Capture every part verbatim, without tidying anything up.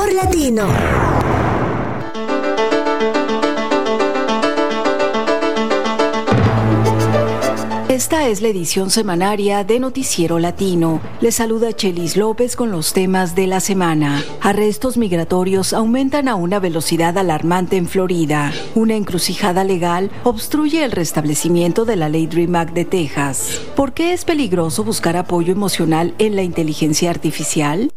Noticiero Latino. Esta es la edición semanaria de Noticiero Latino. Les saluda Chelis López con los temas de la semana. Arrestos migratorios aumentan a una velocidad alarmante en Florida. Una encrucijada legal obstruye el restablecimiento de la ley DREAM Act de Texas. ¿Por qué es peligroso buscar apoyo emocional en la inteligencia artificial?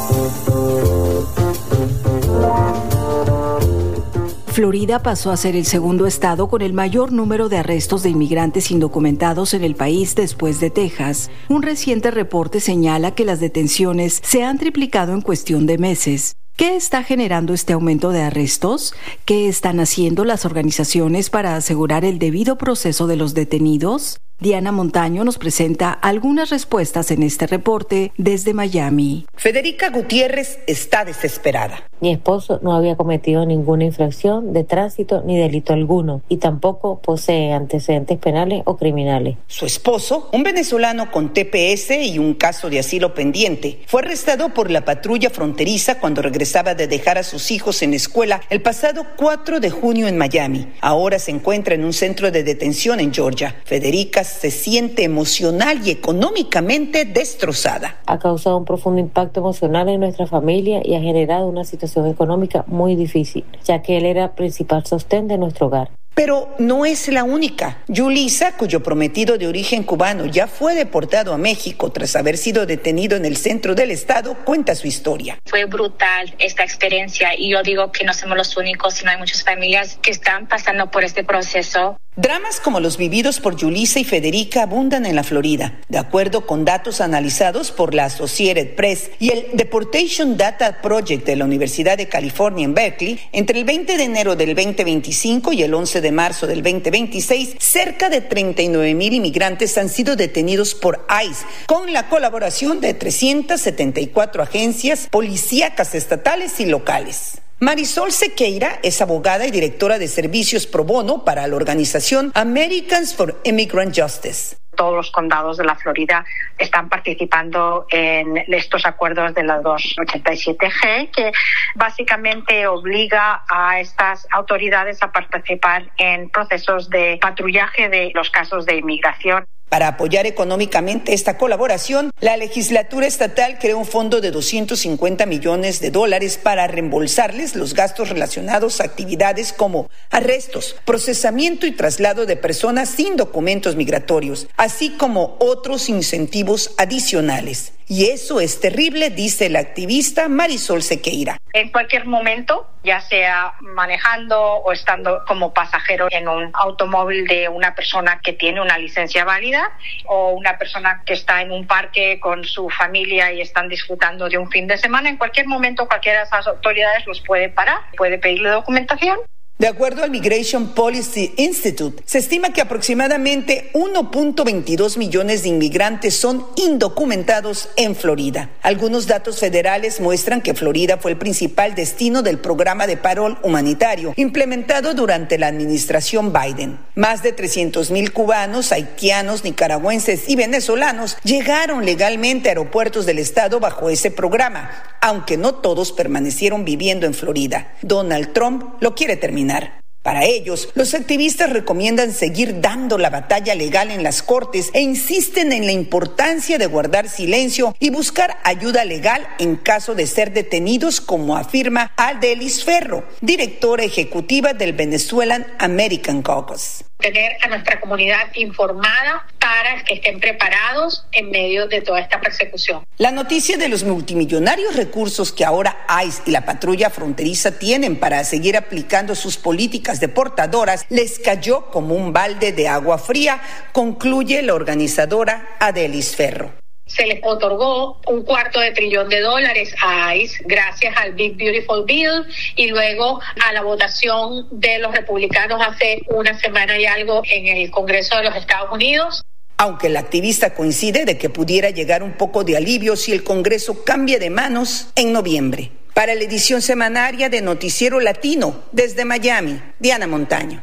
Florida pasó a ser el segundo estado con el mayor número de arrestos de inmigrantes indocumentados en el país después de Texas. Un reciente reporte señala que las detenciones se han triplicado en cuestión de meses. ¿Qué está generando este aumento de arrestos? ¿Qué están haciendo las organizaciones para asegurar el debido proceso de los detenidos? Diana Montaño nos presenta algunas respuestas en este reporte desde Miami. Federica Gutiérrez está desesperada. Mi esposo no había cometido ninguna infracción de tránsito ni delito alguno y tampoco posee antecedentes penales o criminales. Su esposo, un venezolano con T P S y un caso de asilo pendiente, fue arrestado por la patrulla fronteriza cuando regresaba de dejar a sus hijos en la escuela el pasado cuatro de junio en Miami. Ahora se encuentra en un centro de detención en Georgia. Federica se siente emocional y económicamente destrozada. Ha causado un profundo impacto emocional en nuestra familia y ha generado una situación económica muy difícil, ya que él era el principal sostén de nuestro hogar. Pero no es la única. Yulisa, cuyo prometido de origen cubano ya fue deportado a México tras haber sido detenido en el centro del estado, cuenta su historia. Fue brutal esta experiencia y yo digo que no somos los únicos, sino hay muchas familias que están pasando por este proceso. Dramas como los vividos por Yulisa y Federica abundan en la Florida. De acuerdo con datos analizados por la Associated Press y el Deportation Data Project de la Universidad de California en Berkeley, entre el veinte de enero del veinte veinticinco y el once de marzo del veinte veintiséis, cerca de treinta y nueve mil inmigrantes han sido detenidos por ICE, con la colaboración de trescientas setenta y cuatro agencias policíacas estatales y locales. Marisol Sequeira es abogada y directora de servicios pro bono para la organización Americans for Immigrant Justice. Todos los condados de la Florida están participando en estos acuerdos de la doscientos ochenta y siete G, que básicamente obliga a estas autoridades a participar en procesos de patrullaje de los casos de inmigración. Para apoyar económicamente esta colaboración, la legislatura estatal creó un fondo de doscientos cincuenta millones de dólares para reembolsarles los gastos relacionados a actividades como arrestos, procesamiento y traslado de personas sin documentos migratorios, así como otros incentivos adicionales. Y eso es terrible, dice la activista Marisol Sequeira. En cualquier momento, ya sea manejando o estando como pasajero en un automóvil de una persona que tiene una licencia válida o una persona que está en un parque con su familia y están disfrutando de un fin de semana, en cualquier momento cualquiera de esas autoridades los puede parar, puede pedirle documentación. De acuerdo al Migration Policy Institute, se estima que aproximadamente uno punto veintidós millones de inmigrantes son indocumentados en Florida. Algunos datos federales muestran que Florida fue el principal destino del programa de parol humanitario implementado durante la administración Biden. Más de trescientos mil cubanos, haitianos, nicaragüenses y venezolanos llegaron legalmente a aeropuertos del estado bajo ese programa, aunque no todos permanecieron viviendo en Florida. Donald Trump lo quiere terminar. Para ellos, los activistas recomiendan seguir dando la batalla legal en las cortes e insisten en la importancia de guardar silencio y buscar ayuda legal en caso de ser detenidos, como afirma Adelis Ferro, directora ejecutiva del Venezuelan American Caucus. Tener a nuestra comunidad informada para que estén preparados en medio de toda esta persecución. La noticia de los multimillonarios recursos que ahora ICE y la patrulla fronteriza tienen para seguir aplicando sus políticas deportadoras les cayó como un balde de agua fría, concluye la organizadora Adelis Ferro. Se les otorgó un cuarto de trillón de dólares a ICE gracias al Big Beautiful Bill y luego a la votación de los republicanos hace una semana y algo en el Congreso de los Estados Unidos. Aunque la activista coincide de que pudiera llegar un poco de alivio si el Congreso cambia de manos en noviembre. Para la edición semanaria de Noticiero Latino, desde Miami, Diana Montaño.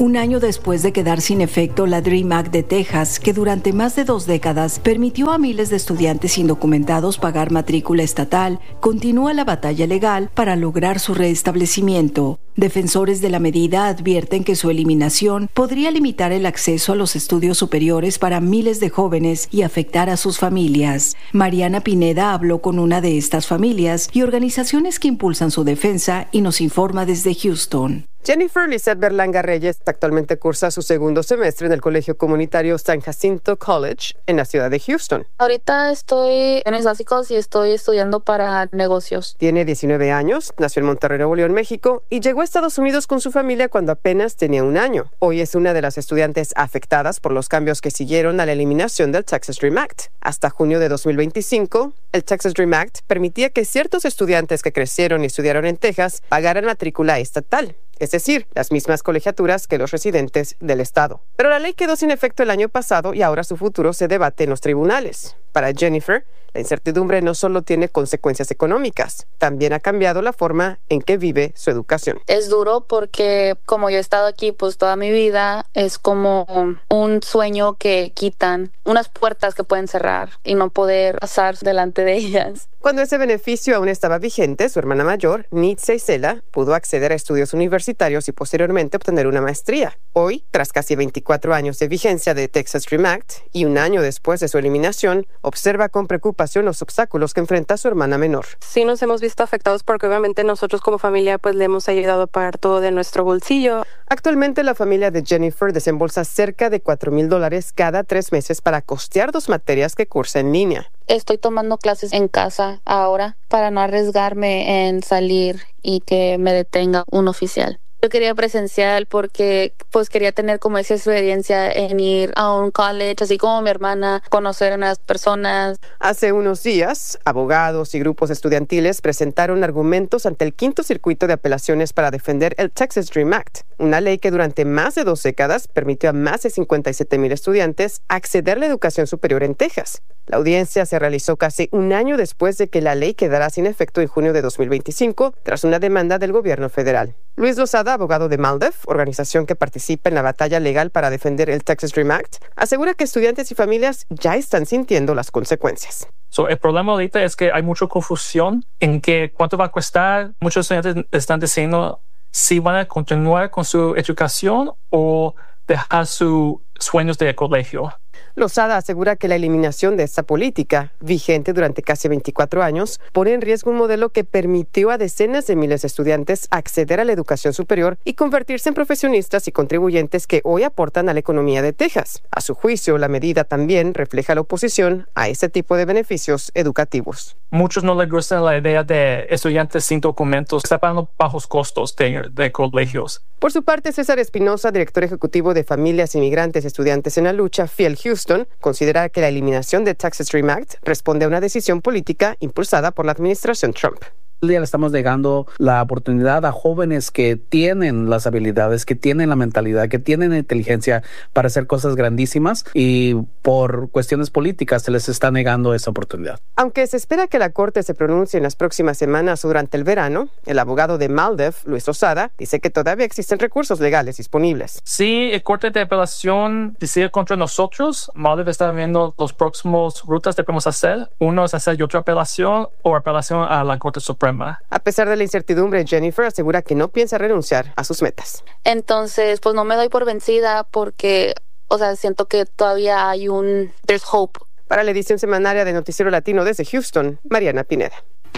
Un año después de quedar sin efecto la DREAM Act de Texas, que durante más de dos décadas permitió a miles de estudiantes indocumentados pagar matrícula estatal, continúa la batalla legal para lograr su restablecimiento. Defensores de la medida advierten que su eliminación podría limitar el acceso a los estudios superiores para miles de jóvenes y afectar a sus familias. Mariana Pineda habló con una de estas familias y organizaciones que impulsan su defensa y nos informa desde Houston. Jennifer Lizeth Berlanga Reyes actualmente cursa su segundo semestre en el Colegio Comunitario San Jacinto College en la ciudad de Houston. Ahorita estoy en los básicos y estoy estudiando para negocios. Tiene diecinueve años, nació en Monterrey, Nuevo León, México, y llegó a Estados Unidos con su familia cuando apenas tenía un año. Hoy es una de las estudiantes afectadas por los cambios que siguieron a la eliminación del Texas DREAM Act. Hasta junio de dos mil veinticinco, el Texas DREAM Act permitía que ciertos estudiantes que crecieron y estudiaron en Texas pagaran matrícula estatal, es decir, las mismas colegiaturas que los residentes del estado. Pero la ley quedó sin efecto el año pasado y ahora su futuro se debate en los tribunales. Para Jennifer, la incertidumbre no solo tiene consecuencias económicas, también ha cambiado la forma en que vive su educación. Es duro porque como yo he estado aquí pues toda mi vida, es como un sueño que quitan, unas puertas que pueden cerrar y no poder pasar delante de ellas. Cuando ese beneficio aún estaba vigente, su hermana mayor, Nitze Isela, pudo acceder a estudios universitarios y posteriormente obtener una maestría. Hoy, tras casi veinticuatro años de vigencia de Texas DREAM Act y un año después de su eliminación, observa con preocupación los obstáculos que enfrenta su hermana menor. Sí nos hemos visto afectados porque obviamente nosotros como familia pues le hemos ayudado a pagar todo de nuestro bolsillo. Actualmente la familia de Jennifer desembolsa cerca de cuatro mil dólares cada tres meses para costear dos materias que cursa en línea. Estoy tomando clases en casa ahora para no arriesgarme en salir y que me detenga un oficial. Yo quería presencial porque pues quería tener como esa experiencia en ir a un college, así como mi hermana, conocer a unas personas. Hace unos días, abogados y grupos estudiantiles presentaron argumentos ante el quinto circuito de apelaciones para defender el Texas DREAM Act, una ley que durante más de dos décadas permitió a más de cincuenta y siete mil estudiantes acceder a la educación superior en Texas. La audiencia se realizó casi un año después de que la ley quedara sin efecto en junio de dos mil veinticinco, tras una demanda del gobierno federal. Luis Lozada, abogado de MALDEF, organización que participa en la batalla legal para defender el Texas DREAM Act, asegura que estudiantes y familias ya están sintiendo las consecuencias. So, el problema ahorita es que hay mucha confusión en que cuánto va a costar. Muchos estudiantes están diciendo si van a continuar con su educación o dejar sus sueños de colegio. Lozada asegura que la eliminación de esta política, vigente durante casi veinticuatro años, pone en riesgo un modelo que permitió a decenas de miles de estudiantes acceder a la educación superior y convertirse en profesionistas y contribuyentes que hoy aportan a la economía de Texas. A su juicio, la medida también refleja la oposición a ese tipo de beneficios educativos. Muchos no les gusta la idea de estudiantes sin documentos que están pagando bajos costos de, de colegios. Por su parte, César Espinosa, director ejecutivo de Familias Inmigrantes Estudiantes en la Lucha, Fiel Houston, considera que la eliminación de Texas DREAM Act responde a una decisión política impulsada por la administración Trump. El día le estamos negando la oportunidad a jóvenes que tienen las habilidades, que tienen la mentalidad, que tienen la inteligencia para hacer cosas grandísimas y por cuestiones políticas se les está negando esa oportunidad. Aunque se espera que la Corte se pronuncie en las próximas semanas o durante el verano, el abogado de MALDEF, Luis Lozada, dice que todavía existen recursos legales disponibles. Sí, el Corte de Apelación decide contra nosotros. MALDEF está viendo los próximos rutas que podemos hacer. Uno es hacer otra apelación o apelación a la Corte Suprema. A pesar de la incertidumbre, Jennifer asegura que no piensa renunciar a sus metas. Entonces, pues no me doy por vencida porque, o sea, siento que todavía hay un... there's hope. Para la edición semanaria de Noticiero Latino desde Houston, Mariana Pineda.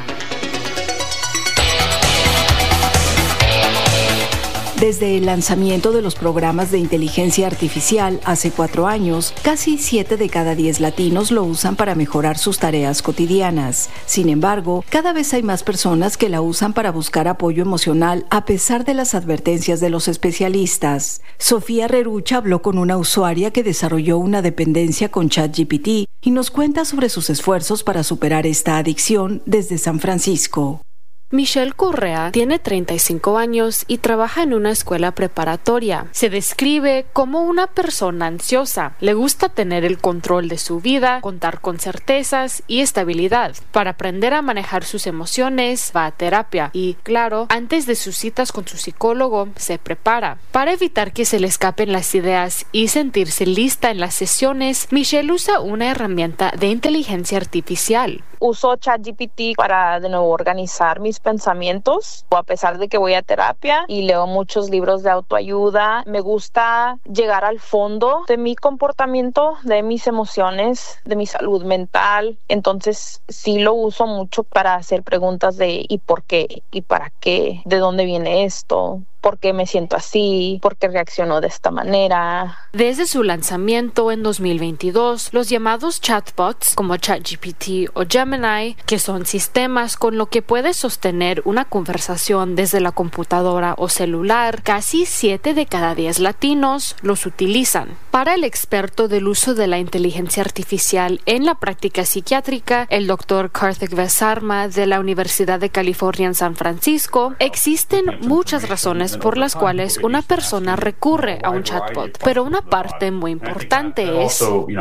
Desde el lanzamiento de los programas de inteligencia artificial hace cuatro años, casi siete de cada diez latinos lo usan para mejorar sus tareas cotidianas. Sin embargo, cada vez hay más personas que la usan para buscar apoyo emocional a pesar de las advertencias de los especialistas. Sofía Rerucha habló con una usuaria que desarrolló una dependencia con ChatGPT y nos cuenta sobre sus esfuerzos para superar esta adicción desde San Francisco. Michelle Correa tiene treinta y cinco años y trabaja en una escuela preparatoria. Se describe como una persona ansiosa. Le gusta tener el control de su vida, contar con certezas y estabilidad. Para aprender a manejar sus emociones, va a terapia y, claro, antes de sus citas con su psicólogo, se prepara. Para evitar que se le escapen las ideas y sentirse lista en las sesiones, Michelle usa una herramienta de inteligencia artificial. Uso ChatGPT para de nuevo organizar mis pensamientos, a pesar de que voy a terapia y leo muchos libros de autoayuda. Me gusta llegar al fondo de mi comportamiento, de mis emociones, de mi salud mental. Entonces sí lo uso mucho para hacer preguntas de ¿y por qué? ¿Y para qué? ¿De dónde viene esto? ¿Por qué me siento así? ¿Por qué reacciono de esta manera? Desde su lanzamiento en dos mil veintidós, los llamados chatbots como ChatGPT o Gemini, que son sistemas con lo que puedes sostener una conversación desde la computadora o celular, casi siete de cada diez latinos los utilizan. Para el experto del uso de la inteligencia artificial en la práctica psiquiátrica, el doctor Karthik Vesarma de la Universidad de California en San Francisco, existen muchas razones por las cuales una persona recurre a un chatbot, pero una parte muy importante es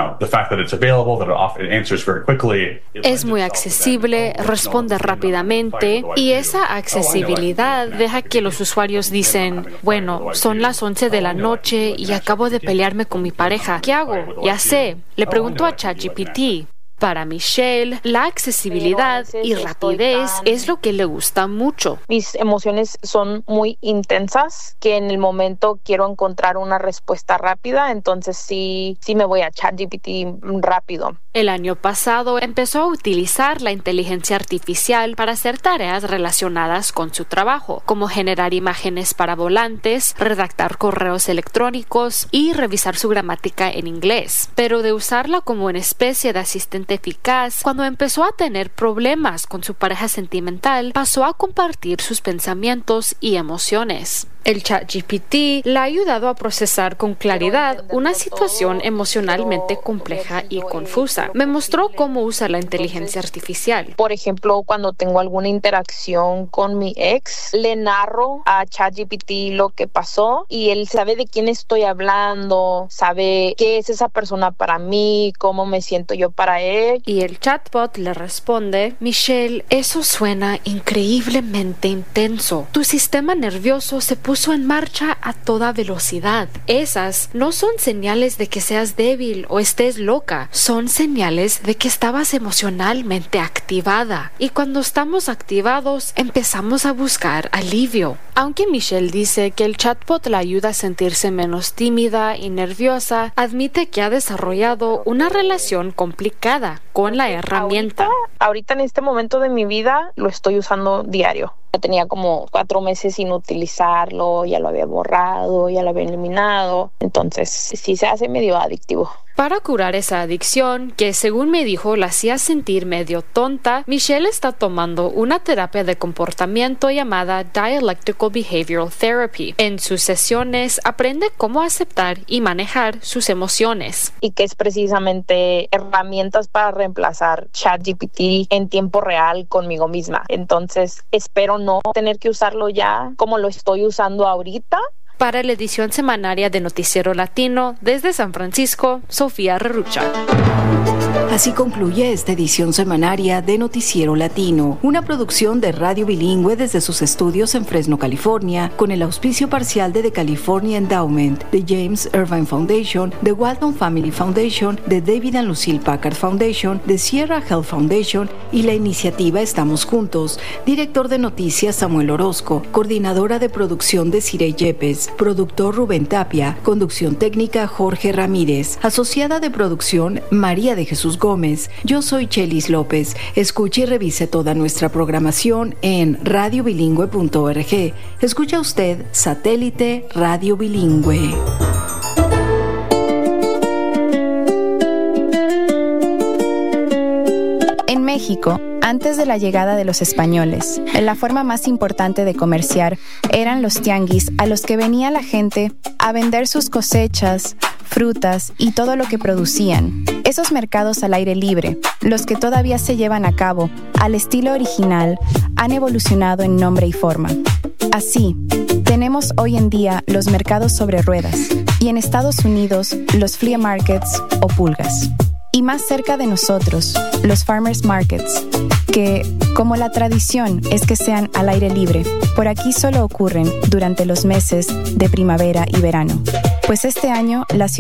es muy accesible, responde rápidamente y esa accesibilidad deja que los usuarios dicen, bueno, son las once de la noche y acabo de pelearme con mi pareja, ¿qué hago? Ya sé, le pregunto a ChatGPT. Para Michelle, la accesibilidad y rapidez es lo que le gusta mucho. Mis emociones son muy intensas, que en el momento quiero encontrar una respuesta rápida, entonces sí, sí me voy a ChatGPT rápido. El año pasado empezó a utilizar la inteligencia artificial para hacer tareas relacionadas con su trabajo, como generar imágenes para volantes, redactar correos electrónicos y revisar su gramática en inglés. Pero de usarla como una especie de asistente eficaz, cuando empezó a tener problemas con su pareja sentimental, pasó a compartir sus pensamientos y emociones. El ChatGPT le ha ayudado a procesar con claridad una situación emocionalmente compleja y confusa. Me mostró cómo usa la inteligencia artificial. Por ejemplo, cuando tengo alguna interacción con mi ex, le narro a ChatGPT lo que pasó y él sabe de quién estoy hablando, sabe qué es esa persona para mí, cómo me siento yo para él. Y el chatbot le responde, Michelle, eso suena increíblemente intenso. Tu sistema nervioso se puso en marcha a toda velocidad. Esas no son señales de que seas débil o estés loca, son señales de que estabas emocionalmente activada. Y cuando estamos activados, empezamos a buscar alivio. Aunque Michelle dice que el chatbot la ayuda a sentirse menos tímida y nerviosa, admite que ha desarrollado una relación complicada con la herramienta. Ahorita, ahorita en este momento de mi vida lo estoy usando diario. Tenía como cuatro meses sin utilizarlo, ya lo había borrado, ya lo había eliminado. Entonces sí se hace medio adictivo. Para curar esa adicción, que según me dijo la hacía sentir medio tonta, Michelle está tomando una terapia de comportamiento llamada Dialectical Behavioral Therapy. En sus sesiones aprende cómo aceptar y manejar sus emociones. Y que es precisamente herramientas para reemplazar ChatGPT en tiempo real conmigo misma. Entonces espero no tener que usarlo ya como lo estoy usando ahorita. Para la edición semanaria de Noticiero Latino, desde San Francisco, Sofía Rerucha. Así concluye esta edición semanaria de Noticiero Latino, una producción de Radio Bilingüe desde sus estudios en Fresno, California, con el auspicio parcial de The California Endowment, de James Irvine Foundation, de Walton Family Foundation, de David and Lucille Packard Foundation, de Sierra Health Foundation y la iniciativa Estamos Juntos. Director de noticias Samuel Orozco, coordinadora de producción de Cirey Yepes, productor Rubén Tapia, conducción técnica Jorge Ramírez, asociada de producción María de Jesús Gómez. Yo soy Chelis López. Escuche y revise toda nuestra programación en radio bilingüe punto org. Escucha usted Satélite Radio Bilingüe. En México, antes de la llegada de los españoles, la forma más importante de comerciar eran los tianguis a los que venía la gente a vender sus cosechas, frutas y todo lo que producían. Esos mercados al aire libre, los que todavía se llevan a cabo al estilo original, han evolucionado en nombre y forma. Así, tenemos hoy en día los mercados sobre ruedas y en Estados Unidos los flea markets o pulgas. Y más cerca de nosotros, los farmers markets, que, como la tradición es que sean al aire libre, por aquí solo ocurren durante los meses de primavera y verano. Pues este año la